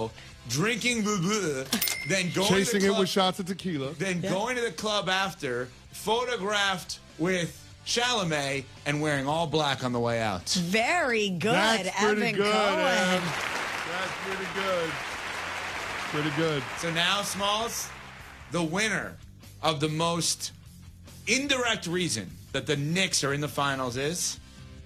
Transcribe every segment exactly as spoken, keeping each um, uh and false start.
show, drinking blah, blah, then going Chasing to the it club, with shots of tequila. then Yeah. going to the club after, photographed with Chalamet, and wearing all black on the way out. Very good, That's pretty Evan good, Cohen. Ev. That's pretty good. Pretty good. So now, Smalls, the winner of the most indirect reason that the Knicks are in the finals is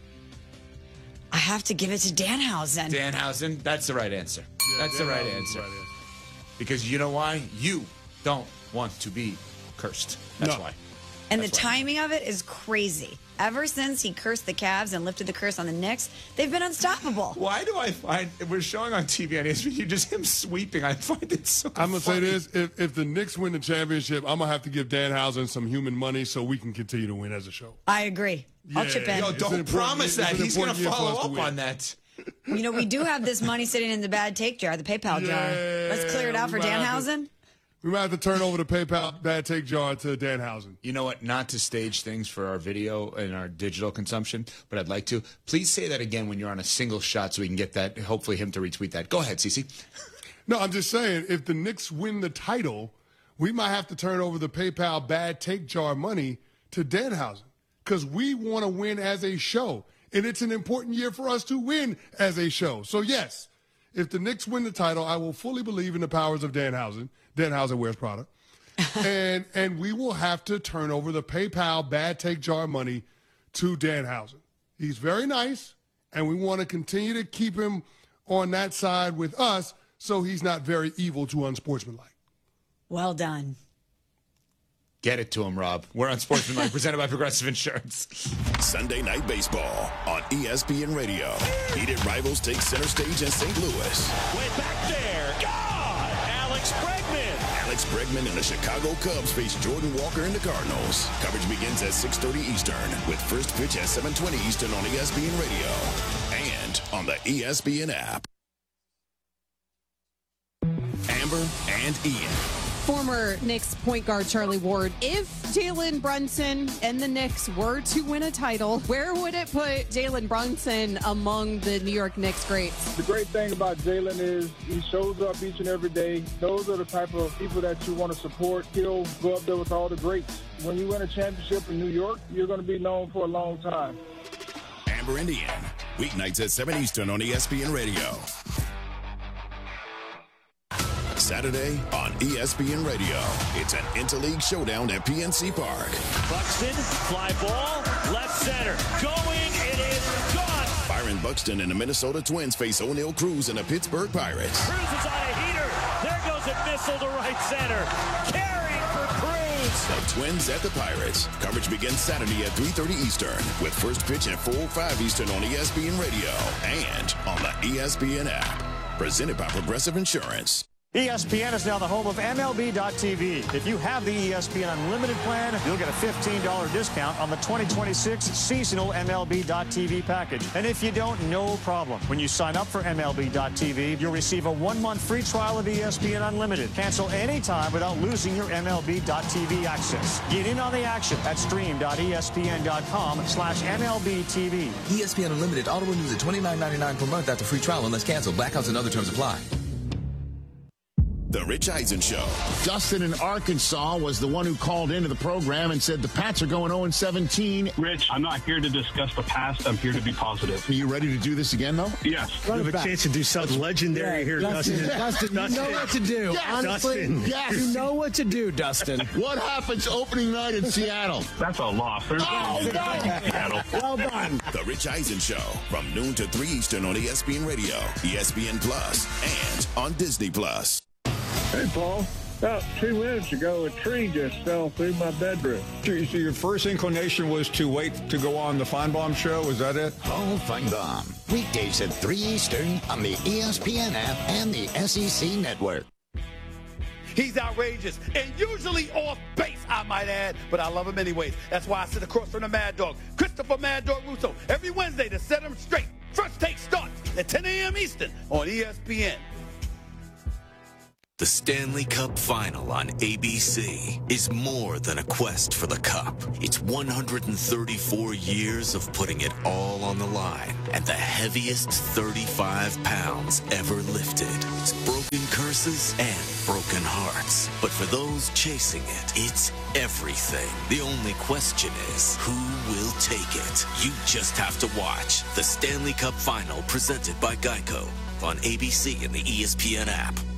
I have to give it to Danhausen. Danhausen. That's the right answer. That's the right Danhausen's answer. the right answer. Because you know why? You don't want to be cursed. That's No. why. And the That's why. timing of it is crazy. Ever since he cursed the Cavs and lifted the curse on the Knicks, they've been unstoppable. Why do I find we're showing on T V on E S P N just him sweeping? I find it so. I'm gonna say funny. this: if if the Knicks win the championship, I'm gonna have to give Danhausen some human money so we can continue to win as a show. I agree. I'll Yeah. chip in. Yo, It's an don't important- promise that. it's an He's going to important year for follow us to up win. on that. You know, we do have this money sitting in the bad take jar, the PayPal jar. Let's clear it out we for might have to- Danhausen. We might have to turn over the PayPal bad take jar to Danhausen. You know what? Not to stage things for our video and our digital consumption, but I'd like to. Please say that again when you're on a single shot so we can get that, hopefully him to retweet that. Go ahead, Cece. No, I'm just saying, if the Knicks win the title, we might have to turn over the PayPal bad take jar money to Danhausen because we want to win as a show. And it's an important year for us to win as a show. So, yes, if the Knicks win the title, I will fully believe in the powers of Danhausen. Danhausen wears Prada. and and we will have to turn over the PayPal bad take jar money to Danhausen. He's very nice, and we want to continue to keep him on that side with us so he's not very evil to unsportsmanlike. Well done. Get it to him, Rob. We're on Sportsmanlike, presented by Progressive Insurance. Sunday Night Baseball on E S P N Radio. Heated rivals take center stage in Saint Louis. Way back there. God! Alex Bregman. Alex Bregman and the Chicago Cubs face Jordan Walker and the Cardinals. Coverage begins at six thirty Eastern with first pitch at seven twenty Eastern on E S P N Radio and on the E S P N app. Amber and Ian. Former Knicks point guard Charlie Ward, if Jalen Brunson and the Knicks were to win a title, where would it put Jalen Brunson among the New York Knicks greats? The great thing about Jalen is he shows up each and every day. Those are the type of people that you want to support. He'll go up there with all the greats. When you win a championship in New York, you're going to be known for a long time. Amber and Ian. Weeknights at seven Eastern on E S P N Radio. Saturday on E S P N Radio. It's an interleague showdown at P N C Park. Buxton, fly ball, left center. Going, it is gone. Byron Buxton and the Minnesota Twins face O'Neal Cruz and the Pittsburgh Pirates. Cruz is on a heater. There goes a missile to right center. Carrying for Cruz. The Twins at the Pirates. Coverage begins Saturday at three thirty Eastern with first pitch at four oh five Eastern on E S P N Radio and on the E S P N app. Presented by Progressive Insurance. E S P N is now the home of M L B dot T V. If you have the E S P N Unlimited plan, you'll get a fifteen dollars discount on the twenty twenty-six seasonal M L B dot T V package. And if you don't, no problem. When you sign up for M L B dot T V, you'll receive a one-month free trial of E S P N Unlimited. Cancel anytime without losing your M L B dot T V access. Get in on the action at stream dot E S P N dot com slash M L B T V. E S P N Unlimited auto renews at twenty-nine ninety-nine per month after free trial unless canceled. Blackouts and other terms apply. The Rich Eisen Show. Dustin in Arkansas was the one who called into the program and said the Pats are going oh and seventeen. Rich, I'm not here to discuss the past. I'm here to be positive. Are you ready to do this again, though? Yes. You have a chance to do something legendary here, Dustin. Dustin, Dustin, you know what to do. Yes. Honestly, Dustin, yes. You know what to do, Dustin. What happens opening night in Seattle? That's a loss. There's Oh, no no. Seattle. Well done. The Rich Eisen Show from noon to three Eastern on E S P N Radio, E S P N Plus, and on Disney Plus. Hey, Paul. About two minutes ago, a tree just fell through my bedroom. So your first inclination was to wait to go on the Feinbaum show? Is that it? Paul Feinbaum. Weekdays at three Eastern on the E S P N app and the S E C network. He's outrageous and usually off base, I might add, but I love him anyways. That's why I sit across from the Mad Dog, Christopher Mad Dog Russo, every Wednesday to set him straight. First Take starts at ten a.m. Eastern on E S P N. The Stanley Cup Final on A B C is more than a quest for the cup. It's one hundred thirty-four years of putting it all on the line and the heaviest thirty-five pounds ever lifted. It's broken curses and broken hearts. But for those chasing it, it's everything. The only question is, who will take it? You just have to watch the Stanley Cup Final presented by Geico on A B C and the E S P N app.